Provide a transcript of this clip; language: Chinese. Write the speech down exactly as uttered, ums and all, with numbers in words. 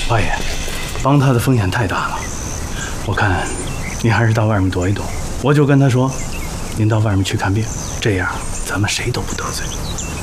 八爷，帮他的风险太大了，我看您还是到外面躲一躲。我就跟他说，您到外面去看病，这样咱们谁都不得罪。